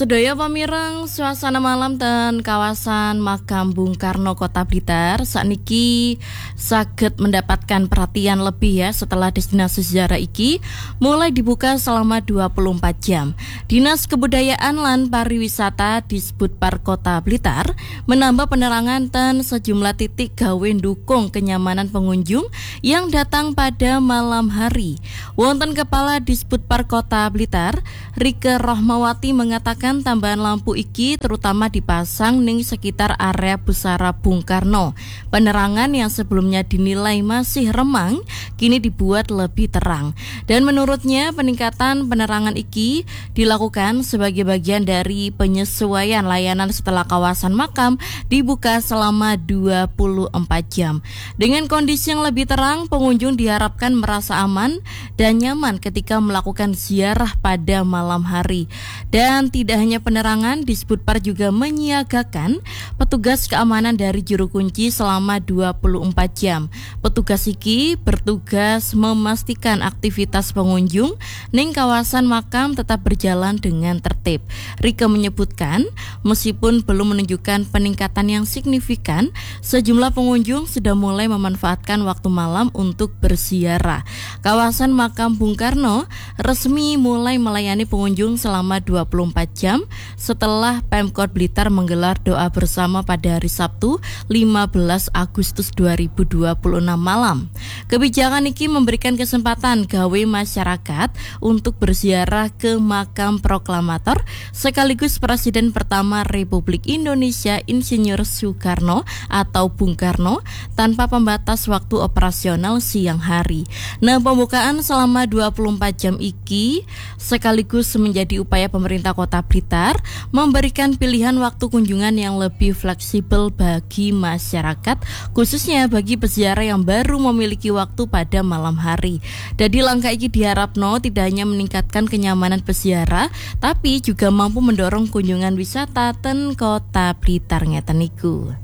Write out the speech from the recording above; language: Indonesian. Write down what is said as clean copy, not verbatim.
Sedaya pamireng, suasana malam ten kawasan Makam Bung Karno Kota Blitar sakniki saged mendapatkan perhatian lebih ya setelah destinasi sejarah iki mulai dibuka selama 24 jam. Dinas Kebudayaan lan Pariwisata Disbudpar Kota Blitar menambah penerangan ten sejumlah titik gawe ndukung kenyamanan pengunjung yang datang pada malam hari. Wonten Kepala Disbudpar Kota Blitar, Rike Rohmawati mengatakan tambahan lampu iki terutama dipasang ning sekitar area pusara Bung Karno. Penerangan yang sebelumnya dinilai masih remang kini dibuat lebih terang. Dan menurutnya peningkatan penerangan iki dilakukan sebagai bagian dari penyesuaian layanan setelah kawasan makam dibuka selama 24 jam. Dengan kondisi yang lebih terang, pengunjung diharapkan merasa aman dan nyaman ketika melakukan ziarah pada malam hari. Dan tidak hanya penerangan, Disbudpar juga menyiagakan petugas keamanan dari juru kunci selama 24 jam. Petugas iki bertugas memastikan aktivitas pengunjung ning kawasan makam tetap berjalan dengan tertib. Rike menyebutkan, meskipun belum menunjukkan peningkatan yang signifikan, sejumlah pengunjung sudah mulai memanfaatkan waktu malam untuk berziarah. Kawasan makam Bung Karno resmi mulai melayani pengunjung selama 24 jam setelah Pemkot Blitar menggelar doa bersama pada hari Sabtu 15 Agustus 2026 malam. Kebijakan ini memberikan kesempatan gawe masyarakat untuk berziarah ke makam proklamator sekaligus Presiden pertama Republik Indonesia Insinyur Soekarno atau Bung Karno tanpa pembatas waktu operasional siang hari. Nah, pembukaan selama 24 jam iki sekaligus menjadi upaya pemerintah Kota Blitar memberikan pilihan waktu kunjungan yang lebih fleksibel bagi masyarakat, khususnya bagi peziarah yang baru memiliki waktu pada malam hari. Jadi langkah ini diharapno tidak hanya meningkatkan kenyamanan peziarah, tapi juga mampu mendorong kunjungan wisata ten Kota Blitar ngeten niku.